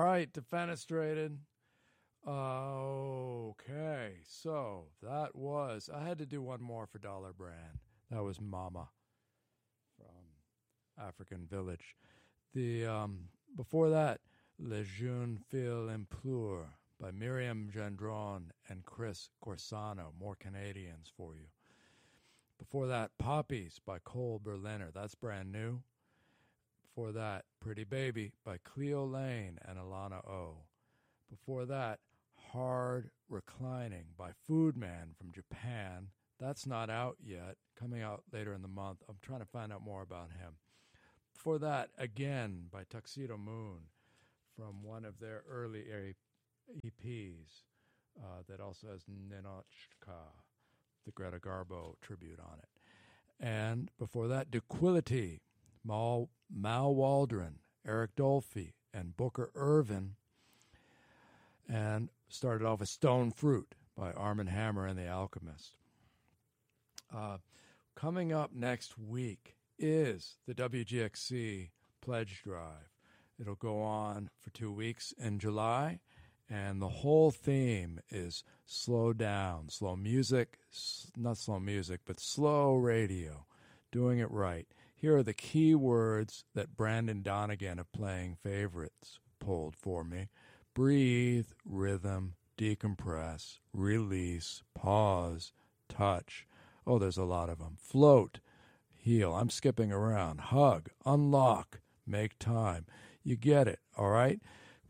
right, defenestrated. Okay, so that was. I had to do one more for Dollar Brand. That was Mama from African Village. The before that, Le Jeune Fille Implure by Miriam Gendron and Chris Corsano. More Canadians for you. Before that, Poppies by Cole Berliner. That's brand new. Before that, Pretty Baby by Cleo Lane and Alana O. Before that, Hard Reclining by Foodman from Japan. That's not out yet. Coming out later in the month. I'm trying to find out more about him. Before that, Again by Tuxedo Moon from one of their early EPs that also has Ninochka, the Greta Garbo tribute on it. And before that, Duquility, Mal Waldron, Eric Dolphy, and Booker Irvin. And started off with Stone Fruit by Arm & Hammer and the Alchemist. Coming up next week is the WGXC Pledge Drive. It'll go on for 2 weeks in July, and the whole theme is slow down, slow music, not slow music, but slow radio, doing it right. Here are the key words that Brandon Donegan of Playing Favorites pulled for me. Breathe, rhythm, decompress, release, pause, touch. Oh, there's a lot of them. Float, heal. I'm skipping around. Hug, unlock, make time. You get it, all right?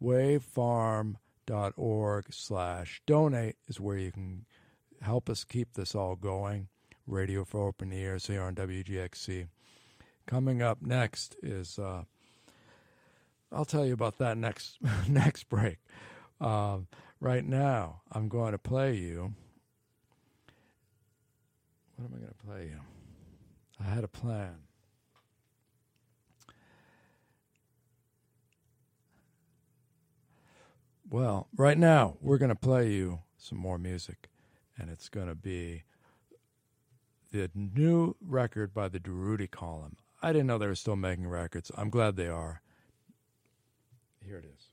wavefarm.org/donate is where you can help us keep this all going. Radio for Open Ears here on WGXC. Coming up next is... I'll tell you about that next break. Right now, I'm going to play you. What am I going to play you? I had a plan. Well, right now, we're going to play you some more music, and it's going to be the new record by the Durruti Column. I didn't know they were still making records. I'm glad they are. Here it is.